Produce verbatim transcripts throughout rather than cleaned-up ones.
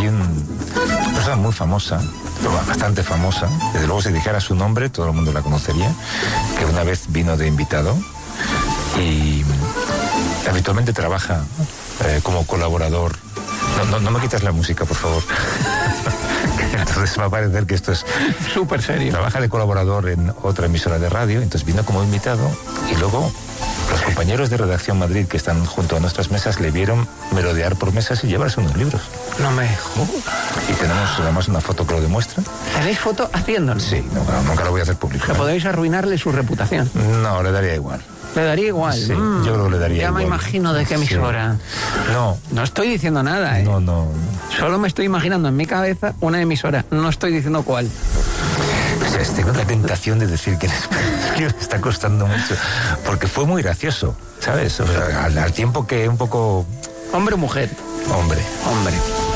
hay un, una persona muy famosa, bastante famosa, desde luego si dijera su nombre todo el mundo la conocería, que una vez vino de invitado y habitualmente trabaja eh, como colaborador. No, no, no me quitas la música, por favor. Entonces va a parecer que esto es súper serio. Trabaja de colaborador en otra emisora de radio, entonces vino como invitado y luego los compañeros de Redacción Madrid que están junto a nuestras mesas le vieron merodear por mesas y llevarse unos libros. No me jodas. Y tenemos además una foto que lo demuestra. ¿Tenéis foto haciéndolo? Sí, no, no, nunca lo voy a hacer público. Que ¿eh? podéis arruinarle su reputación. No, le daría igual. ¿Le daría igual? Sí, mm, yo creo que le daría ya igual. Ya me imagino de qué emisora. Sí. No. No estoy diciendo nada, ¿eh? No, no. Solo me estoy imaginando en mi cabeza una emisora. No estoy diciendo cuál. Pues tengo la tentación de decir que me está costando mucho. Porque fue muy gracioso, ¿sabes? O sea, al, al tiempo que un poco... ¿Hombre o mujer? Hombre. Hombre.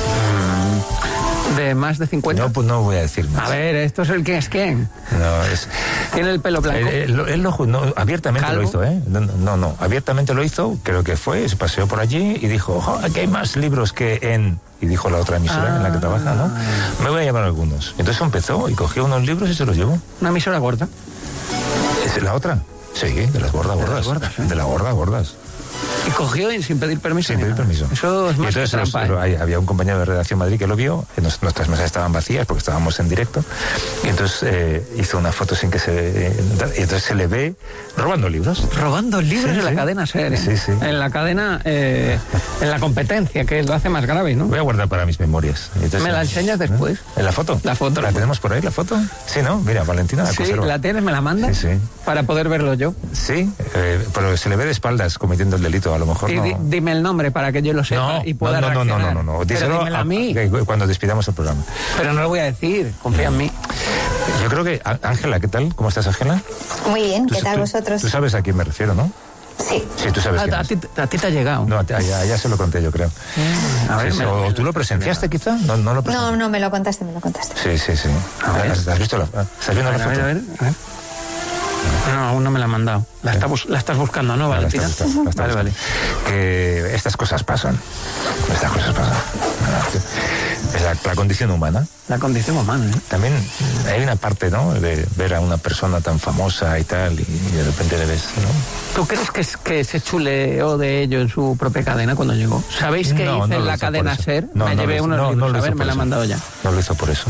¿De más de cincuenta? No, pues no voy a decir más. A ver, esto es el quién es quién. No, es... ¿Tiene el pelo blanco? Él, él, él lo, no, abiertamente ¿Calvo? Lo hizo, ¿eh? No, no, no, abiertamente lo hizo, creo que fue, se paseó por allí y dijo, oh, aquí hay más libros que en... Y dijo la otra emisora ah. en la que trabaja, ¿no? Me voy a llevar algunos. Entonces empezó y cogió unos libros y se los llevó. ¿Una emisora gorda? ¿Es la otra? Sí, de las gordas, gordas. De las gordas, ¿eh? De las gordas, gordas. Y cogió sin pedir permiso. Sin pedir permiso. Eso es más y entonces que trampa, los, ¿eh? Había un compañero de Redacción Madrid que lo vio, nos, nuestras mesas estaban vacías porque estábamos en directo, y entonces eh, hizo una foto sin que se... Eh, y entonces se le ve robando libros. Robando libros sí, en sí. la cadena SER, ¿eh? Sí, sí. En la cadena, eh, en la competencia, que lo hace más grave, ¿no? Voy a guardar para mis memorias. Entonces, ¿me la enseñas después? ¿eh? ¿En la foto? La foto. ¿La, ¿La tenemos por ahí, la foto? Sí, ¿no? Mira, Valentina la Sí, conserva. ¿la tienes? ¿Me la mandas? Sí, sí. Para poder verlo yo. Sí, eh, pero se le ve de espaldas cometiendo el delito, a lo mejor y no... Di, dime el nombre para que yo lo sepa no, y pueda no, no, reaccionar. No, no, no, no. Díselo a, a mí. Cuando despidamos el programa. Pero no lo voy a decir, confía en mí. Yo creo que... Ángela, ¿qué tal? ¿Cómo estás, Ángela? Muy bien, ¿qué tal tú, vosotros? Tú sabes a quién me refiero, ¿no? Sí. Sí, tú sabes a, quién a, es. ti, a ti te ha llegado. No, ya, ya se lo conté yo, creo. Mm, a ver, sí, me, o me, tú lo presenciaste, quizá. No, no, lo no, no, me lo contaste, me lo contaste. Sí, sí, sí. A ver. ¿Has, has visto la, ¿Estás viendo a ver, la foto? A ver, a ver. No, aún no me la han mandado. La, está bus la estás buscando, ¿no, Valentina? La está buscando, la está vale, buscando. vale. Que estas cosas pasan. Estas cosas pasan. Es la, la condición humana. La condición humana, ¿eh? También hay una parte, ¿no? De ver a una persona tan famosa y tal, y, y de repente le ves, ¿no? ¿Tú crees que, es, que se chuleó de ello en su propia cadena cuando llegó? ¿Sabéis qué no, hice no en la cadena SER? No, me no llevé hizo, unos no, libros, no a ver, me la han mandado ya. No lo hizo por eso.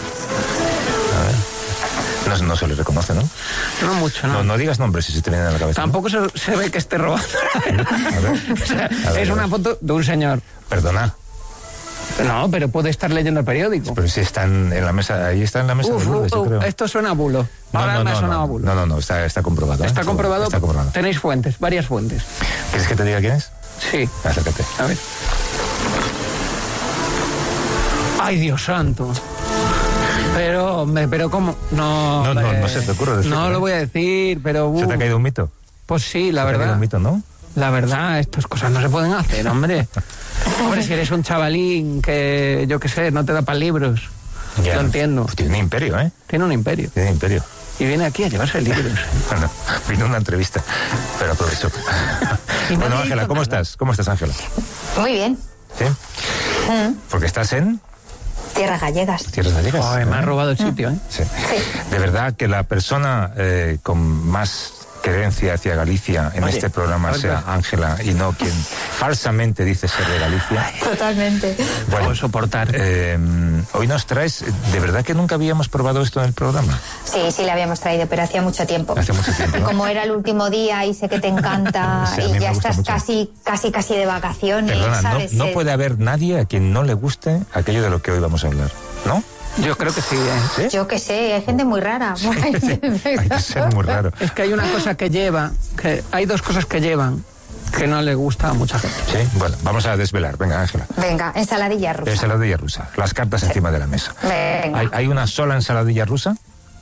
A ver. No, no se le reconoce, ¿no? No mucho, ¿no? No, no digas nombres si se te vienen a la cabeza. Tampoco ¿no? se, se ve que esté robando. A ver. O sea, a ver, es a una ver. foto de un señor. Perdona. No, pero puede estar leyendo el periódico. Pero si están en la mesa, ahí está en la mesa Uf, de Lourdes, uh, yo creo. Esto suena a bulo. No, Ahora no, me ha no, sonado no, a bulo. No, no, no, está, está comprobado. ¿eh? Está comprobado. Está comprobado. Tenéis fuentes, varias fuentes. ¿Quieres que te diga quién es? Sí. Acércate. A ver. Ay, Dios santo. Pero, hombre, pero ¿cómo? No, No, no, eh, no se te ocurre decirlo. No ¿eh? lo voy a decir, pero... Uh, ¿Se te ha caído un mito? Pues sí, la ¿Se verdad. te ha caído un mito, no? La verdad, estas cosas no se pueden hacer, hombre. Hombre, si eres un chavalín que, yo qué sé, no te da para libros. Ya. Lo entiendo. Pues tiene un imperio, ¿eh? Tiene un imperio. Tiene un imperio. Y viene aquí a llevarse libros. Bueno, vino una entrevista, pero aprovechó. Bueno, Ángela, ¿cómo nada. estás? ¿Cómo estás, Ángela? Muy bien. ¿Sí? Mm. Porque estás en... Tierras gallegas. Tierras gallegas. Ay, me ha robado el sitio, ¿eh? Sí. Sí. De verdad que la persona eh, con más creencia hacia Galicia en Oye, este programa sea Ángela y no quien falsamente dice ser de Galicia. Totalmente. Bueno, puedo soportar. Eh, hoy nos traes, de verdad que nunca habíamos probado esto en el programa. Sí, sí, le habíamos traído, pero hacía mucho tiempo. Hace mucho tiempo, ¿no? Como era el último día y sé que te encanta Sí, a mí y me ya gusta estás mucho. casi, casi, casi de vacaciones, Perdona, no, ¿sabes? no Eh, puede haber nadie a quien no le guste aquello de lo que hoy vamos a hablar, ¿no? Yo creo que sí, ¿eh? ¿Sí? Yo qué sé, hay gente muy rara. Sí, hay que ser muy raro. Es que hay una cosa que lleva, que hay dos cosas que llevan que no le gusta a mucha gente. Sí, bueno, vamos a desvelar. Venga, Ángela. Venga, ensaladilla rusa. Ensaladilla rusa. Las cartas encima de la mesa. Venga. ¿Hay, ¿Hay una sola ensaladilla rusa?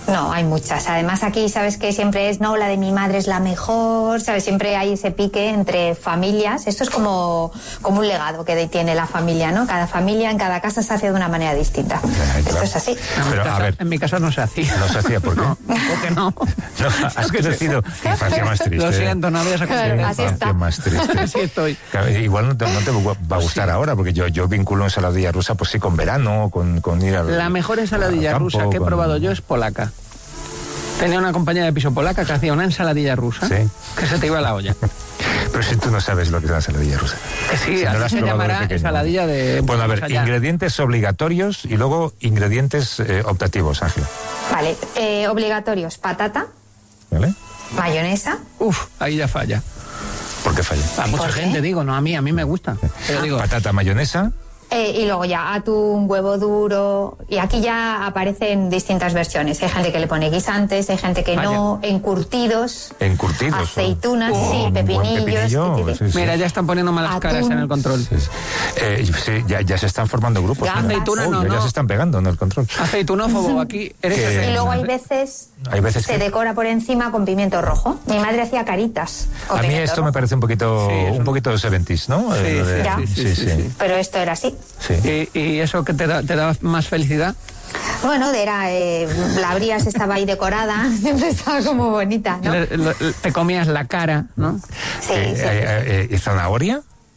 No, hay muchas. Además aquí, sabes que siempre es, no, la de mi madre es la mejor, sabes, siempre hay ese pique entre familias. Esto es como, como un legado que tiene la familia, ¿no? Cada familia en cada casa se hace de una manera distinta. Ay, Esto claro. es así. En, Pero, mi a casa, ver. en mi casa no se hacía. No se hacía, ¿por qué? No, ¿por qué no? No, has crecido infancia más triste. Lo siento, no había esa Claro, coincidencia. así Infancia está. más triste. Así estoy. Claro, igual no te, no te va a gustar ahora, porque yo, yo vinculo ensaladilla rusa, pues sí, con verano, con, con ir al La mejor ensaladilla al campo, rusa que he con- probado yo es polaca. Tenía una compañía de piso polaca que hacía una ensaladilla rusa Sí. que se te iba a la olla. Pero si tú no sabes lo que es la ensaladilla rusa. Que sí, Si no la así has se probado de llamará pequeño. ensaladilla de... Bueno, a ver, más allá. ingredientes obligatorios y luego ingredientes eh, optativos, Ángela. Vale, eh, obligatorios, patata, ¿Vale? mayonesa, Uf, ahí ya falla. ¿Por qué falla? A mucha ¿Por qué? gente digo, no a mí, a mí me gusta. Pero digo, Patata, mayonesa. eh, y luego ya atún, huevo duro, y aquí ya aparecen distintas versiones. Hay gente que le pone guisantes, hay gente que no, encurtidos, Encurtidos. ¿no? aceitunas, Oh, sí, un buen pepinillos. pepinillo, ti, ti, ti. sí, sí. mira, ya están poniendo malas Atún. caras en el control. Sí, sí. Eh, sí, ya, ya se están formando grupos. Gambas. mira. Aceituna, no, ya, ya no. se están pegando en el control. Aceitunófobo, aquí eres Que- ese- Y luego hay veces, Hay veces se que- decora por encima con pimiento rojo. Mi madre hacía caritas con A mí pimiento esto rojo. me parece un poquito, Sí, es un un- poquito seventies, ¿no? Sí, Eh, lo de- sí, Ya. sí, sí, sí. Pero esto era así. Sí. ¿Y, y eso que te da, te da más felicidad? Bueno, era, eh, la abrías, estaba ahí decorada, siempre estaba como bonita, ¿no? Le- le- te comías la cara, ¿no? Sí, Eh, sí. eh, eh, ¿Zanahoria?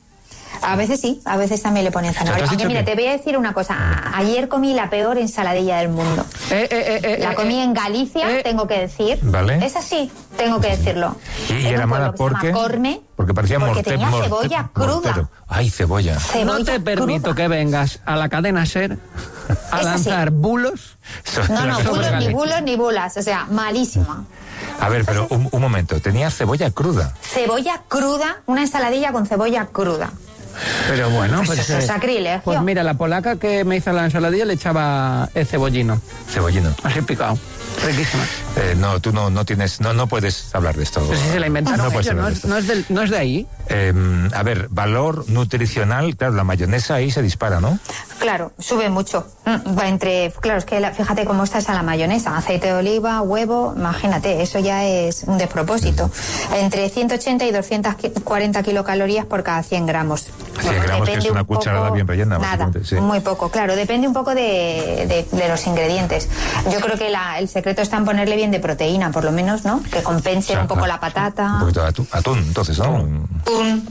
A veces sí, a veces también le ponen O sea, ¿tú zanahoria. has Aunque dicho mira, que- te voy a decir una cosa. Ayer comí la peor ensaladilla del mundo. Eh, eh, eh, eh, La eh, comí en Galicia, eh, tengo que decir. Vale. Es así, tengo que decirlo. Y, y En era un mala pueblo que se llama porque... Corme, porque parecía porque morte- tenía morte- cebolla cruda. mortero. Ay, cebolla. Cebolla No te permito cruda. que vengas a la cadena SER a Es así. lanzar bulos. No, no, Sobre bulos, ni Galicia. bulos, ni bulas. O sea, malísima. A ver, pero un, un momento. Tenía cebolla cruda. Cebolla cruda, una ensaladilla con cebolla cruda. Pero bueno, Pues pues, eso es eh, sacrilegio. pues mira, la polaca que me hizo la ensaladilla le echaba el cebollino, Cebollino. así picado. Riquísima. Eh, no, tú no, no tienes... No, no puedes hablar de esto. Pero si se la inventaron No puedes ellos, hablar no de es, esto. no es del- no es de ahí. Eh, a ver, valor nutricional. Claro, la mayonesa ahí se dispara, ¿no? Claro, sube mucho. Mm, va entre, claro, es que la- fíjate cómo está esa la mayonesa, aceite de oliva, huevo, imagínate, eso ya es un despropósito. Entre ciento ochenta y doscientas cuarenta kilocalorías por cada cien gramos. cien gramos, que es Depende una un poco- cucharada bien rellena, Nada, básicamente, sí. muy poco, claro, depende un poco de, de- de los ingredientes. Yo creo que la- el secreto está en ponerle bien de proteína, por lo menos, ¿no? Que compense O sea, un poco ah, la patata. Un poquito de atún, atún, entonces, ¿no? Atún.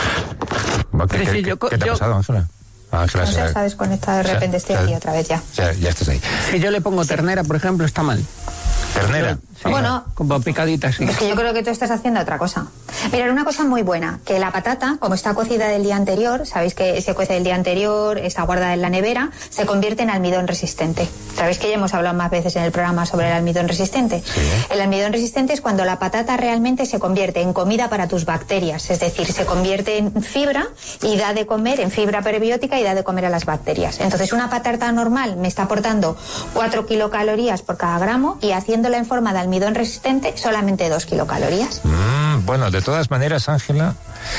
¿Qué, Sí, qué- sí, yo- qué te ha yo- pasado, Ángela? Ángela, No se- sé, está desconectada, de se- repente estoy se- aquí otra vez ya. Ya, ya estás ahí. Si yo le pongo ternera, por ejemplo, está mal. Ternera. Sí, Bueno. como picadita, sí. Es que yo creo que tú estás haciendo otra cosa. Mirad, una cosa muy buena, que la patata, como está cocida del día anterior, sabéis que se cuece del día anterior, está guardada en la nevera, se convierte en almidón resistente. Sabéis que ya hemos hablado más veces en el programa sobre el almidón resistente. El almidón resistente es cuando la patata realmente se convierte en comida para tus bacterias, es decir, se convierte en fibra y da de comer, en fibra prebiótica y da de comer a las bacterias. Entonces, una patata normal me está aportando cuatro kilocalorías por cada gramo y haciéndola en forma de almidón resistente solamente dos kilocalorías. Mm, bueno, de todas maneras, Ángela,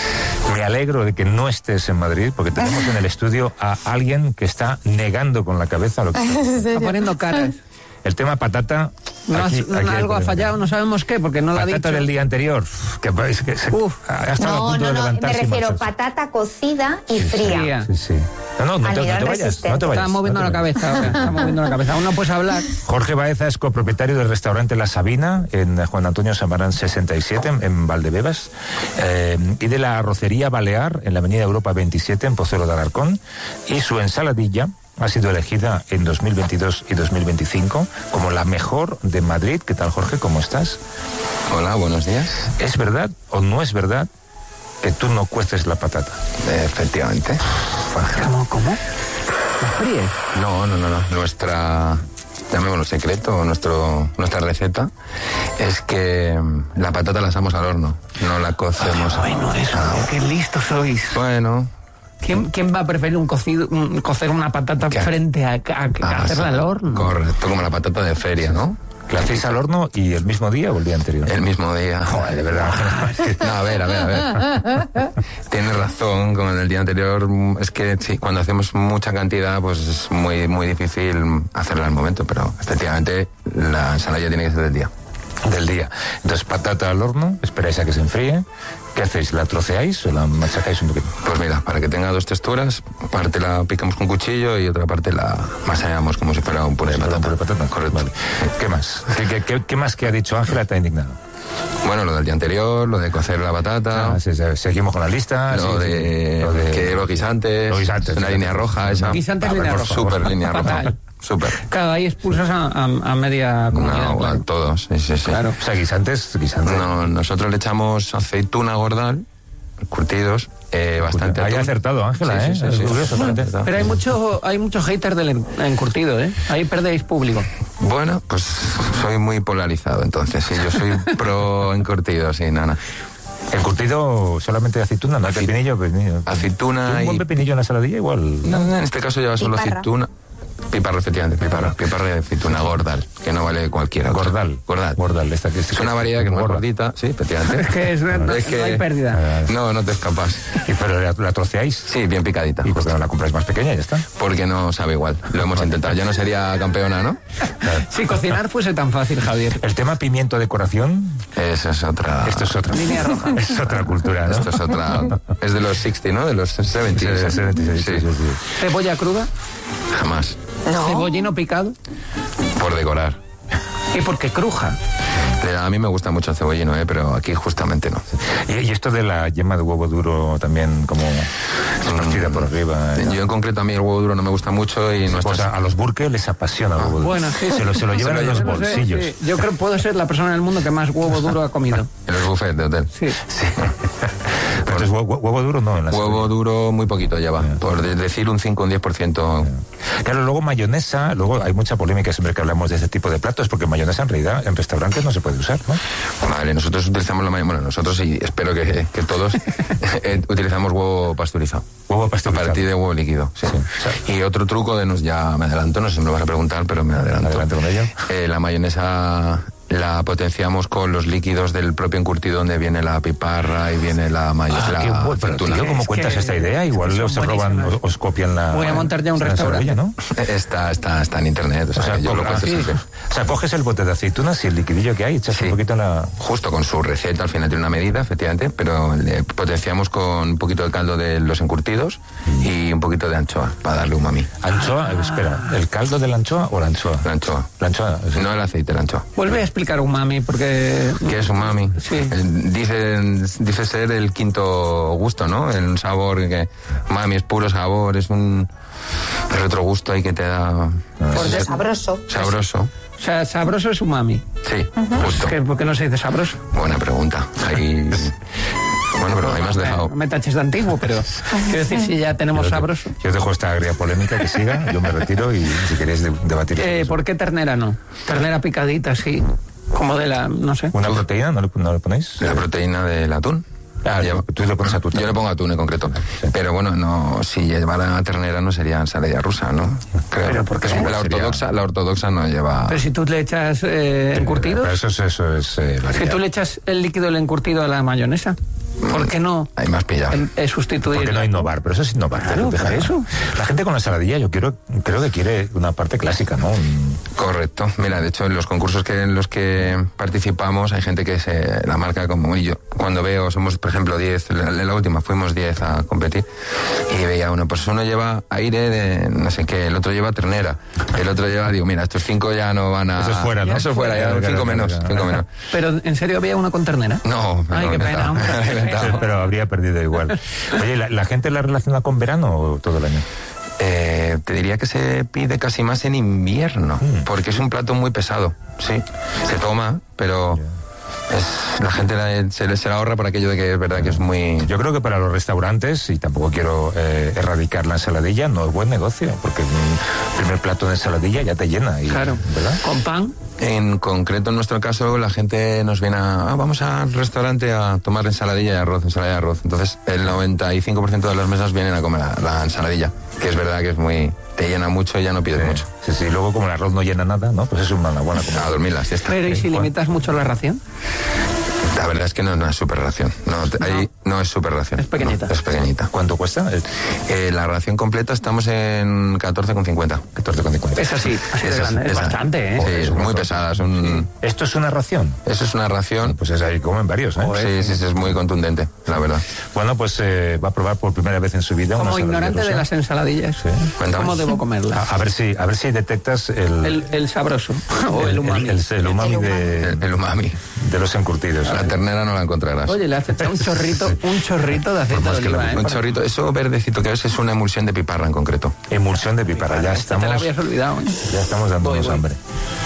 me alegro de que no estés en Madrid, porque tenemos en el estudio a alguien que está negando con la cabeza lo que está. Está poniendo caras. El tema patata. No, aquí- has- no, aquí hay algo ha problema. fallado, no sabemos qué, porque no lo ha Patata dicho. del día anterior, que, es que se- Uf. ha estado a No, punto no, de no, me levantarse y refiero marcharse. patata cocida y fría. fría. Sí, sí. No, no, no te, no te Almidón vayas, no te resistente. vayas. Está moviendo no la te vayas. cabeza ahora, está moviendo la cabeza. Aún no puedes hablar. Jorge Baeza es copropietario del restaurante La Sabina en Juan Antonio Samarán sesenta y siete en, en Valdebebas eh, y de la Arrocería Balear en la Avenida Europa veintisiete en Pozuelo de Alarcón, y su ensaladilla ha sido elegida en dos mil veintidós y dos mil veinticinco como la mejor de Madrid. ¿Qué tal, Jorge? ¿Cómo estás? Hola, buenos días. ¿Es verdad o no es verdad que tú no cueces la patata? Efectivamente. ¿Cómo? ¿Cómo? ¿La fríes? No, no, no, no. Nuestra, llamémoslo secreto, nuestro, nuestra receta es que mm, la patata la asamos al horno, no la cocemos. Bueno, eso, qué listos sois. Bueno, ¿Quién, quién va a preferir un cocido, un- cocer una patata ¿Qué? frente a, a- a hacerla al horno? Correcto, como la patata de feria, ¿no? ¿La hacéis al horno y el mismo día o el día anterior? El mismo día. Joder, de verdad. No, a ver, a ver, a ver. Tienes razón, como en el día anterior, mm, es que sí, cuando hacemos mucha cantidad, pues es muy, muy difícil hacerla al momento, pero efectivamente la ensaladilla tiene que ser del día. Del día. Entonces, patata al horno, esperáis a que se enfríe. ¿Qué hacéis? ¿La troceáis o la machacáis un poquito? Pues mira, para que tenga dos texturas, parte la picamos con cuchillo y otra parte la masallamos como si fuera un puré de patata. Puré de patata, correcto. Vale. ¿Qué más? ¿Qué, qué, qué, qué más que ha dicho Ángela te ha indignado? Bueno, lo del día anterior, lo de cocer la batata. Ah, sí, sí, seguimos con la lista. Lo, sí, de, sí. lo de que los guisantes. Los guisantes. Una línea roja, esa. Guisantes, línea roja. Súper línea roja. Fatal. Súper. Claro, ahí expulsas a, a, a media comunidad. No, claro. a todos, sí, sí, sí. Claro. O sea, guisantes, guisantes. No, nosotros le echamos aceituna gordal, curtidos, eh, bastante Ahí ha atún. acertado, Ángela, Sí, ¿eh? sí, sí, Es sí. curioso, fíjate. Pero hay mucho, hay muchos haters del en- encurtido, ¿eh? Ahí perdéis público. Bueno, pues soy muy polarizado, entonces, sí, yo soy pro encurtido, sí, nana. El curtido solamente de aceituna, no hay Aceit- pepinillo, pepinillo. Aceituna ¿Un buen y... pepinillo en la saladilla igual? No, no, en este caso lleva solo Piparra. aceituna. Piparra, efectivamente, piparra. Piparra de aceituna, gordal, que no vale cualquiera. Gordal. Gordal. Gordal, esta que Es una variedad que es más gorda. gordita, sí, efectivamente. Es que es- no- no hay pérdida. No, no te escapas. ¿Y pero la, la troceáis? Sí, bien picadita. ¿Y por qué no la compráis más pequeña y ya está? Porque no sabe igual. Lo hemos intentado. Ya no sería campeona, ¿no? Si cocinar fuese tan fácil, Javier. El tema pimiento decoración, Esa es otra. esto es otra. Línea roja. Es otra cultura, ¿no? Esto es otra. Es de los sesenta, ¿no? De los setenta. Sí, sí, setenta y seis, sí, sí, sí. Cebolla cruda, Jamás. cebollino picado Por decorar. y porque cruja. Le- A mí me gusta mucho el cebollino, ¿eh? Pero aquí justamente no. Y, y esto de la yema de huevo duro también como esparcida por arriba. ¿no? Yo en concreto a mí el huevo duro no me gusta mucho y no O sea, está... a los burques les apasiona el huevo duro. Bueno, sí. Se lo, se lo llevan Se en lo los llevan, no sé, bolsillos. sí. Yo creo que puedo ser la persona en el mundo que más huevo duro ha comido. En los buffets de hotel. Sí. Pero entonces, huevo, huevo duro no en la Huevo duro muy poquito lleva. Por de- decir un cinco o un diez por ciento. Claro, luego mayonesa, luego hay mucha polémica siempre que hablamos de este tipo de platos, porque mayonesa en realidad en restaurantes no se puede usar, ¿no? Vale, nosotros utilizamos la mayonesa. Bueno, nosotros y espero que, que todos eh, utilizamos huevo pasteurizado. Huevo A pasteurizado. partir de huevo líquido, sí. Sí. Y otro truco de nos, ya me adelanto, no sé si me lo vas a preguntar, pero me adelanto. Adelante con ello. Eh, la mayonesa la potenciamos con los líquidos del propio encurtido donde viene la piparra y viene la mayonesa. Ah, qué la bueno, pero, aceituna. tío, ¿cómo Es cuentas que- esta idea? Igual son os roban, os, buenísimas. os copian la... Voy a montar ya un la restaurante. saladilla, ¿no? Está, está, está en internet, o sea, O sea, que yo lo co- cuento ah, siempre. O sea, coges el bote de aceitunas y el liquidillo que hay, echas Sí. un poquito en la... Justo con su receta, al final tiene una medida, efectivamente, pero le potenciamos con un poquito de caldo de los encurtidos y un poquito de anchoa para darle umami. Anchoa, eh, espera, ¿el caldo de la anchoa o la anchoa? La anchoa. La anchoa, sí. No el aceite, la anchoa. Vuelve a explicar umami, porque... ¿Qué es umami? Sí. Eh, Dice, dice ser el quinto gusto, ¿no? El sabor que... Umami es puro sabor, es un retrogusto ahí que te da... Porque es sabroso. Sabroso. O sea, sabroso es umami. Sí, justo. ¿Qué- ¿Por qué no se dice sabroso? Buena pregunta. Ahí... Bueno, pero ahí me has dejado... No me taches de antiguo, pero quiero decir, si ya tenemos sabroso. Yo os dejo esta agria polémica que siga, yo me retiro y si queréis de- debatir. sobre Eh, eso. ¿Por qué ternera no? Ternera picadita, sí. Como de la, no sé. ¿Una proteína no le, no le ponéis? La proteína del atún. Ah, Lleva- tú le pones atún. Yo le pongo atún en concreto. Pero bueno, no, si llevara ternera no sería ensalada rusa, ¿no? Creo. ¿Pero por qué? Es- la Sería- ortodoxa, la ortodoxa no lleva. Pero si tú le echas eh, encurtidos, Pero eso es... Eso es eh, si variedad. tú le echas el líquido del encurtido a la mayonesa, ¿por qué no Ahí me has pillado. en- eh, sustituir? ¿Por qué no innovar? Pero eso es innovar. Claro, Deja- por eso. La gente con la saladilla yo quiero, creo que quiere una parte clásica, ¿no? Un- Correcto. Mira, de hecho, en los concursos que en los que participamos hay gente que se la marca como yo. Cuando veo, somos, por ejemplo, diez, la, la última fuimos diez a competir, y veía uno, pues uno lleva aire de no sé qué, el otro lleva ternera, el otro lleva, digo, mira, estos cinco ya no van a... Eso es fuera, ¿no? Eso es fuera, ya, Claro, cinco claro, menos, claro. cinco menos. Pero en serio había uno con ternera. No, Ay, no, qué pena, inventado. hombre. Inventado. Pero habría perdido igual. Oye, ¿la, la gente la relaciona con verano o todo el año? Eh, te diría que se pide casi más en invierno, porque es un plato muy pesado, sí. Se toma, pero es, la gente la- se, le- se la ahorra por aquello de que es verdad que es muy... Yo creo que para los restaurantes, y tampoco quiero eh, erradicar la ensaladilla, no es buen negocio, porque un primer plato de ensaladilla ya te llena. Y, Claro. ¿verdad? Con pan. En concreto, en nuestro caso, la gente nos viene a... "Ah, vamos al restaurante a tomar ensaladilla y arroz, ensalada y arroz". Entonces, el noventa y cinco por ciento de las mesas vienen a comer la, la ensaladilla, que es verdad que es muy... te llena mucho y ya no pides Sí, mucho. sí, sí, luego como el arroz no llena nada, ¿no? Pues es una buena comida. A dormir la siesta. Pero ¿y si bueno. limitas mucho la ración? La verdad es que no, no es súper ración. No, te- ahí No, es súper ración. Es pequeñita. No, es pequeñita. ¿Cuánto cuesta? Eh, la ración completa estamos en catorce con cincuenta. catorce con cincuenta. Es así, así de grande. Es esa. bastante, ¿eh? Sí, Es es un muy montón. pesada. Es un... ¿Esto es una ración? Eso es una ración. Pues es ahí comen varios, ¿eh? Sí, sí, sí, es muy contundente, la verdad. Bueno, pues eh, va a probar por primera vez en su vida Como una ignorante saladilla de las rusa. ensaladillas. Sí. Cuéntame. ¿Cómo debo comerlas? A, a ver si, a ver si detectas el, El, el sabroso. O el umami. el, el umami El de, El, el umami. de los encurtidos. La ternera no la encontrarás. Oye, le has echado un chorrito, un chorrito de aceite de Más que oliva, la- ¿eh? un chorrito, eso verdecito que ves es una emulsión de piparra en concreto. Emulsión de piparra. Ya Te estamos, la habías olvidado, ¿eh? ya estamos dándonos Voy, voy. hambre.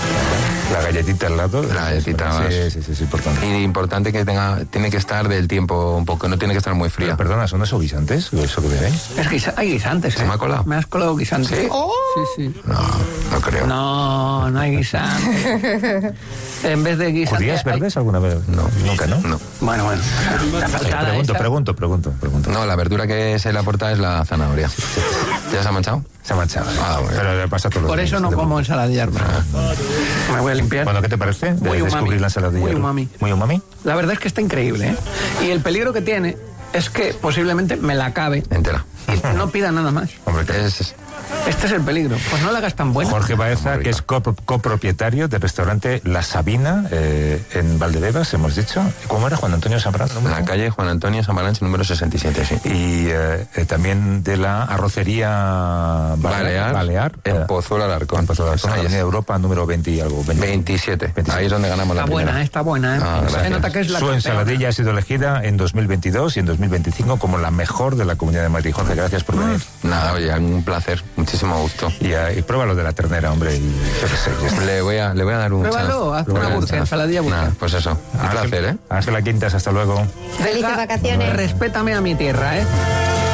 La galletita al lado. La galletita más. Sí, sí, sí, sí, importante. Y importante que tenga, tiene que estar del tiempo un poco, no tiene que estar muy fría. Pero, perdona, ¿son esos guisantes? ¿Eso que veis? Es guisa- hay guisantes, ¿eh? ¿Se me ha colado? Me has colado guisantes. ¿Sí? Sí, sí. No, no creo. No, no hay guisantes. En vez de guisantes... ¿Judías hay- verdes alguna vez? No, nunca, ¿no? No. Bueno, bueno. La Eh, faltada pregunto, esa- pregunto, pregunto, pregunto. No, la verdura que se le aporta es la zanahoria. ¿Ya se ha manchado? Se ha manchado. sí. Ah, bueno. Pero le pasa a todos los Por eso niños, no de como momento. ensaladillas rusas. Me voy a limpiar. Bueno, ¿qué te parece? De Muy umami. descubrir la ensaladilla. Muy umami. Muy umami. La verdad es que está increíble, ¿eh? Y el peligro que tiene es que posiblemente me la acabe Entera. y no pida nada más. Hombre, que Es, es- Este es el peligro. Pues no la hagas tan buena. Jorge Baeza, Muy que es copro- copropietario del restaurante La Sabina eh, en Valdebebas, hemos dicho. ¿Cómo era Juan Antonio Zambrano? en la calle Juan Antonio Samaranch, número sesenta y siete, sí. Y eh, eh, también de la arrocería Balear, Balear en eh, Pozuelo Alarcón. en Pozuelo Alarcón, Ahí es. Avenida Europa, número veinte y algo. veinte. veintisiete. veintisiete. Ahí es donde ganamos la Está buena, primera. ¿eh? Está buena, ¿eh? Ah, Se gracias. nota que es la Su campeona. ensaladilla ha sido elegida en dos mil veintidós y en dos mil veinticinco como la mejor de la Comunidad de Madrid. Jorge, gracias por venir. Nada, oye, un placer, muchísimo gusto. Y, eh, y pruébalo de la ternera, hombre. Y, yo qué sé, ya está. Le voy a, le voy a dar un Pruébalo, chance. haz Le voy una a dar un burger, chance. ensaladilla burger. Nada, pues eso, un Ángel- placer, ¿eh? Ángela Quintas, hasta luego. Felices Deja- vacaciones. Respétame a mi tierra, ¿eh?